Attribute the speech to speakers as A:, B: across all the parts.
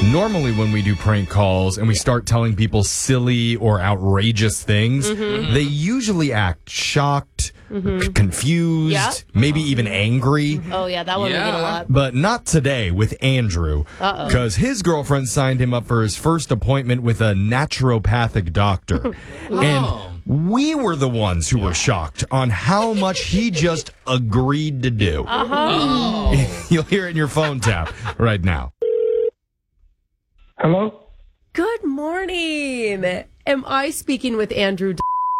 A: Normally when we do prank calls and we start telling people silly or outrageous things, they usually act shocked, confused, maybe even angry.
B: Oh, yeah, that one we get a lot.
A: But not today with Andrew, because his girlfriend signed him up for his first appointment with a naturopathic doctor. And we were the ones who were shocked on how much he just agreed to do. You'll hear it in your phone tap right now.
C: Hello?
B: Good morning. Am I speaking with Andrew?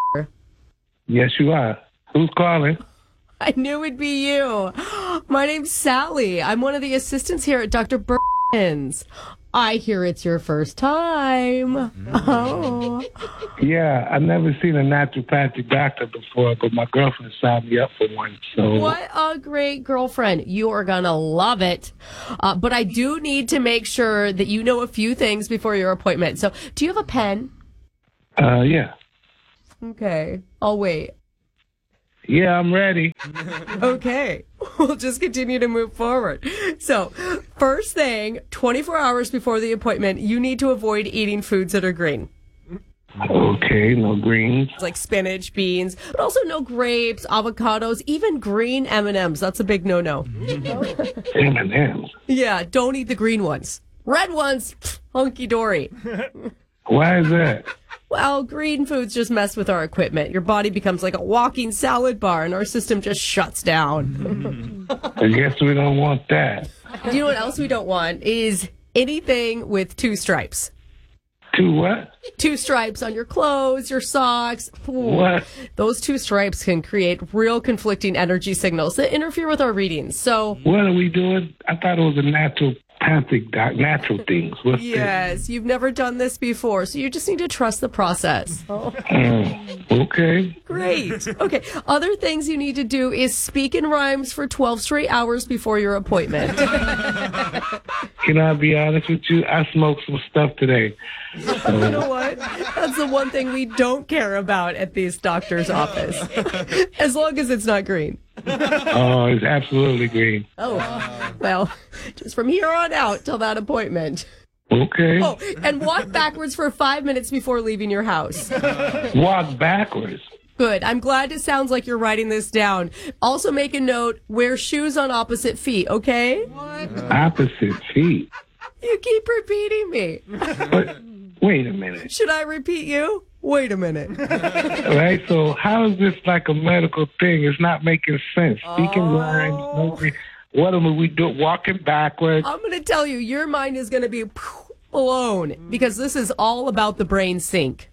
C: Yes, you are. Who's calling?
B: I knew it'd be you. My name's Sally. I'm one of the assistants here at Dr. Burns. I hear it's your first time. Oh.
C: Yeah, I've never seen a naturopathic doctor before, but my girlfriend signed me up for one. So
B: What a great girlfriend. You are going to love it. But I do need to make sure that you know a few things before your appointment. So do you have a pen?
C: Yeah.
B: Okay. I'll wait.
C: Yeah, I'm ready.
B: Okay. We'll just continue to move forward. So, first thing, 24 hours before the appointment, you need to avoid eating foods that are green.
C: Okay, no greens.
B: Like spinach, beans, but also no grapes, avocados, even green M&Ms. That's a big no-no.
C: M&M's.
B: Yeah, don't eat the green ones. Red ones, hunky-dory.
C: Why is that?
B: Well, green foods just mess with our equipment. Your body becomes like a walking salad bar, and our system just shuts down.
C: I guess we don't want that.
B: You know what else we don't want is anything with 2 stripes.
C: 2 what?
B: 2 stripes on your clothes, your socks.
C: What?
B: Those 2 stripes can create real conflicting energy signals that interfere with our readings. So,
C: What are we doing? I thought it was a natural things. What's
B: yes, you've never done this before, so you just need to trust the process.
C: Okay.
B: Great. Okay. Other things you need to do is speak in rhymes for 12 straight hours before your appointment.
C: Can I be honest with you? I smoked some stuff today.
B: You know what? That's the one thing we don't care about at this doctor's office. As long as it's not green.
C: Oh, it's absolutely green.
B: Oh, well, just from here on out till that appointment.
C: Okay.
B: Oh, and walk backwards for 5 minutes before leaving your house.
C: Walk backwards.
B: Good. I'm glad it sounds like you're writing this down. Also make a note, wear shoes on opposite feet, okay?
C: Opposite feet.
B: You keep repeating me.
C: But wait a minute.
B: Should I repeat you? Wait a minute.
C: All right, so how is this like a medical thing? It's not making sense. Speaking rhymes, no, what am we doing? Walking backwards?
B: I'm going to tell you, your mind is going to be blown because this is all about the brain sync.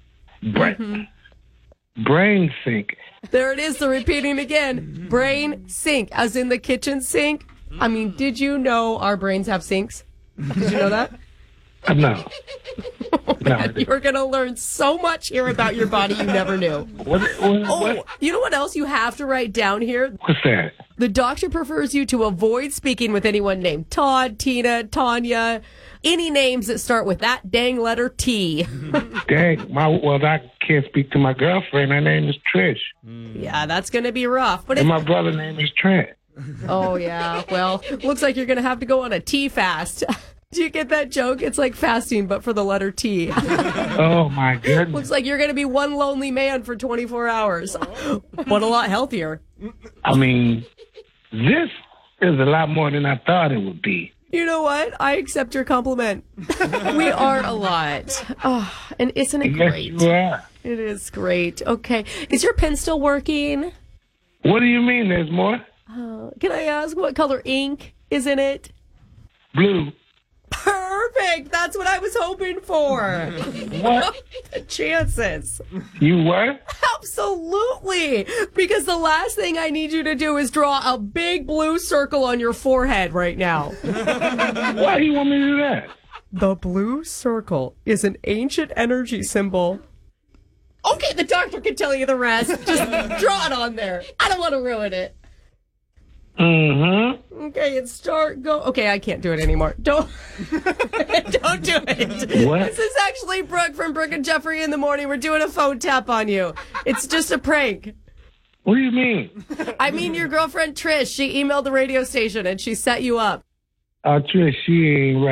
C: Brain sync.
B: There it is, the repeating again. Brain sync, as in the kitchen sink. I mean, did you know our brains have sinks? Did you know that?
C: No. No.
B: You're going to learn so much here about your body you never knew.
C: What?
B: You know what else you have to write down here?
C: What's that?
B: The doctor prefers you to avoid speaking with anyone named Todd, Tina, Tanya, any names that start with that dang letter T.
C: Dang, I can't speak to my girlfriend. Her name is Trish.
B: Yeah, that's going to be rough. But
C: And my brother's name is Trent.
B: Oh, yeah. Well, looks like you're going to have to go on a T fast. Do you get that joke? It's like fasting, but for the letter T.
C: Oh, my goodness.
B: Looks like you're going to be one lonely man for 24 hours. But a lot healthier.
C: I mean, this is a lot more than I thought it would be.
B: You know what? I accept your compliment. We are a lot. Oh, and isn't it great?
C: Yes, you are.
B: It is great. Okay. Is your pen still working?
C: What do you mean there's more?
B: Can I ask what color ink is in it?
C: Blue.
B: Perfect. That's what I was hoping for.
C: What?
B: The chances.
C: You were?
B: Absolutely. Because the last thing I need you to do is draw a big blue circle on your forehead right now.
C: Why do you want me to do that?
B: The blue circle is an ancient energy symbol. Okay, the doctor can tell you the rest. Just draw it on there. I don't want to ruin it.
C: Mm-hmm.
B: Okay, and start go. Okay, I can't do it anymore. Don't do it.
C: What?
B: This is actually Brooke from Brooke and Jeffrey in the Morning. We're doing a phone tap on you. It's just a prank.
C: What do you mean?
B: I mean your girlfriend Trish. She emailed the radio station and she set you up.
C: Trish, she ain't right.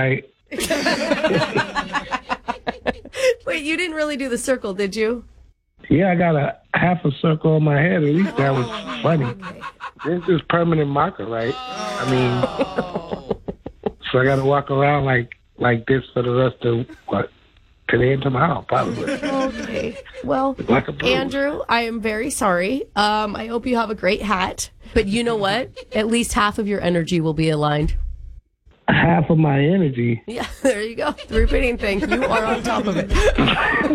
B: Wait, you didn't really do the circle, did you?
C: Yeah, I got a half a circle on my head. At least that was funny.
B: Okay.
C: This is permanent marker, right? I mean, so I got to walk around like this for the rest of today and tomorrow, probably.
B: Okay. Well,
C: Like a bruise.
B: Andrew, I am very sorry. I hope you have a great hat. But you know what? At least half of your energy will be aligned.
C: Half of my energy.
B: Yeah, there you go. The repeating thing. You are on top of it.